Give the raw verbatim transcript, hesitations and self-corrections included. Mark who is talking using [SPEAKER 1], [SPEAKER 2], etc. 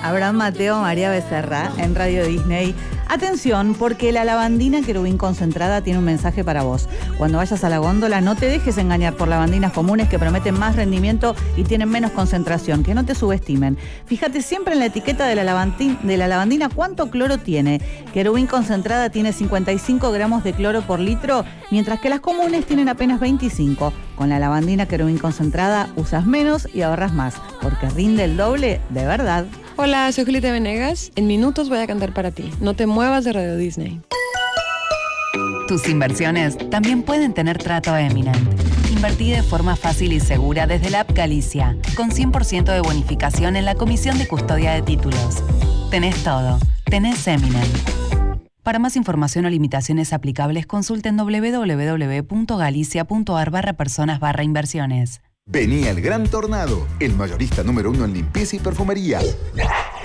[SPEAKER 1] Abraham Mateo, María Becerra, en Radio Disney. Atención, porque la lavandina querubín concentrada tiene un mensaje para vos. Cuando vayas a la góndola, no te dejes engañar por lavandinas comunes que prometen más rendimiento y tienen menos concentración, que no te subestimen. Fíjate siempre en la etiqueta de la, lavandina, de la lavandina cuánto cloro tiene. Querubín concentrada tiene cincuenta y cinco gramos de cloro por litro, mientras que las comunes tienen apenas veinticinco. Con la lavandina querubín concentrada usas menos y ahorras más, porque rinde el doble de verdad.
[SPEAKER 2] Hola, soy Julieta Venegas. En minutos voy a cantar para ti. No te muevas de Radio Disney.
[SPEAKER 3] Tus inversiones también pueden tener trato Eminent. Invertí de forma fácil y segura desde la app Galicia, con cien por ciento de bonificación en la comisión de custodia de títulos. Tenés todo. Tenés Eminent. Para más información o limitaciones aplicables, consulten doble u doble u doble u punto galicia punto a r barra personas barra inversiones.
[SPEAKER 4] Venía el gran tornado, el mayorista número uno en limpieza y perfumería.